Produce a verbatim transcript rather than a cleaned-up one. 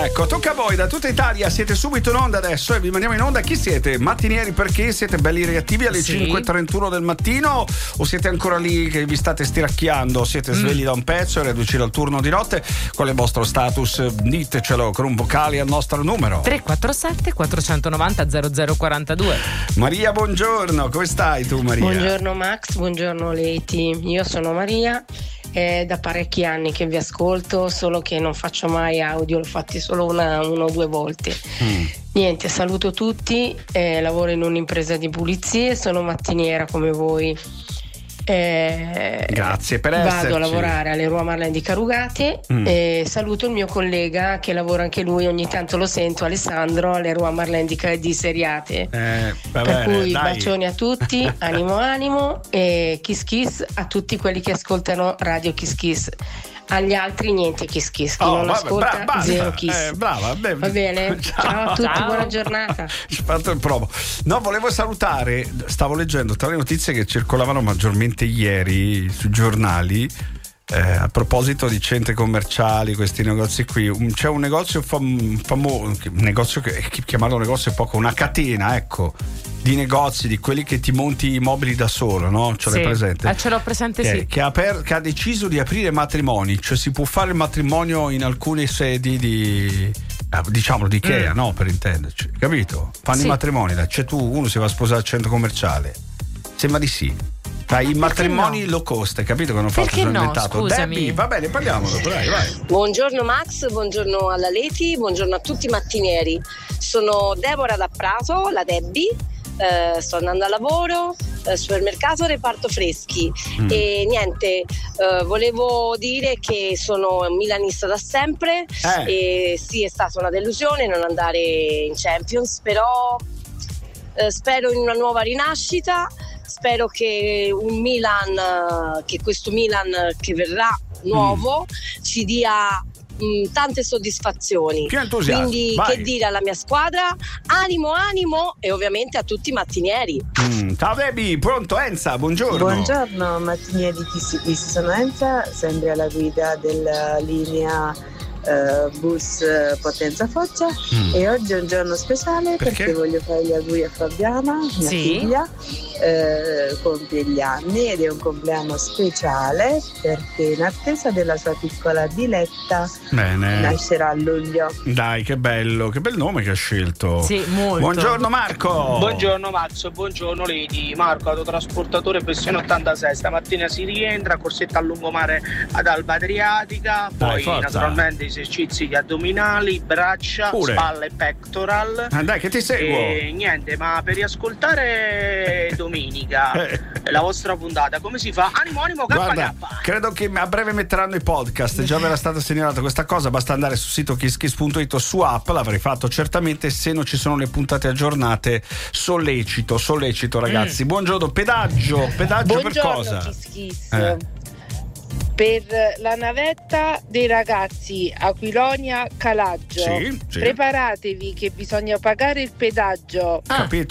Ecco, tocca a voi, da tutta Italia siete subito in onda adesso e vi mandiamo in onda. Chi siete? Mattinieri perché? Siete belli reattivi alle sì. cinque e trentuno del mattino o siete ancora lì che vi state stiracchiando? Siete svegli mm. da un pezzo e reduci al turno di notte? Qual è il vostro status? Ditecelo con un vocale al nostro numero tre quattro sette quattro nove zero zero zero quattro due. Maria, buongiorno, come stai tu Maria? Buongiorno Max, buongiorno Leti, io sono Maria. È da parecchi anni che vi ascolto, solo che non faccio mai audio, l'ho fatti solo una, una o due volte. Mm. Niente, saluto tutti, eh, lavoro in un'impresa di pulizie, sono mattiniera come voi. Eh, Grazie per vado esserci. Vado a lavorare alle Rua Marlene di Carugate mm. e saluto il mio collega che lavora anche lui, ogni tanto lo sento, Alessandro, alle Rua Marlene di, di Seriate. Eh, per bene, cui dai. bacioni a tutti, animo animo e kiss kiss a tutti quelli che ascoltano Radio Kiss Kiss. Agli altri niente kiss kiss, chi oh, non vabbè, ascolta bra- zero kiss. Eh, brava, beh, va bene? Ciao, ciao a tutti, ciao. Buona giornata. Ci fatto il provo. No, volevo salutare, stavo leggendo tra le notizie che circolavano maggiormente ieri sui giornali. Eh, a proposito di centri commerciali, questi negozi qui, un, c'è un negozio fam- famoso, un negozio che, che chiamarlo negozio è poco, una catena, ecco, di negozi, di quelli che ti monti i mobili da solo, no? Ce l'hai sì. presente? Ah, ce l'ho presente, che, sì. Che ha, aper- che ha deciso di aprire matrimoni, cioè si può fare il matrimonio in alcune sedi di, diciamo, di Ikea, mm. no? Per intenderci, capito? Fanno sì. i matrimoni, c'è tu, uno si va a sposare al centro commerciale, sembra di sì. Dai, i matrimoni no? low cost, capito che hanno fatto? Perché sono no? inventato. Scusami. Debbie, va bene, parliamo dopo, dai, vai. Buongiorno Max, buongiorno alla Leti, buongiorno a tutti i mattinieri. Sono Deborah da Prato, la Debbie. Uh, sto andando a lavoro, uh, supermercato reparto freschi mm. e niente, uh, volevo dire che sono milanista da sempre eh. e sì, è stata una delusione non andare in Champions, però uh, spero in una nuova rinascita, spero che un Milan, che questo Milan che verrà nuovo mm. ci dia tante soddisfazioni, più entusiasmo. Quindi vai. Che dire alla mia squadra, animo animo e ovviamente a tutti i mattinieri. mm. Ciao Debbie, pronto? Enza, buongiorno. Buongiorno mattinieri di Kiss Kiss, sono Enza, sempre alla guida della linea uh, bus Potenza Foggia mm. e oggi è un giorno speciale perché, perché voglio fare gli auguri a Fabiana, mia sì. figlia, eh, compie gli anni ed è un compleanno speciale perché in attesa della sua piccola Diletta Bene. nascerà a luglio. Dai, che bello, che bel nome che ha scelto. Sì, molto. Buongiorno Marco. Buongiorno Max, buongiorno Lady. Marco, autotrasportatore pressione ottantasei, stamattina si rientra, corsetta a lungomare ad Alba Adriatica, dai, poi forza. Naturalmente esercizi gli addominali, braccia, Pure. spalle, pectoral. Ah, dai, che ti seguo. E niente, ma per riascoltare domenica la vostra puntata come si fa? Animo animo K K. Guarda, credo che a breve metteranno i podcast, già verrà stata segnalata questa cosa, basta andare sul sito kiss kiss punto it o su app, l'avrei fatto certamente se non ci sono le puntate aggiornate. Sollecito, sollecito ragazzi. Mm. Buongiorno, pedaggio, pedaggio buongiorno, per cosa? Kiss Kiss. Eh. Per la navetta dei ragazzi Aquilonia Calaggio, sì, sì. preparatevi che bisogna pagare il pedaggio. Ah. Capito?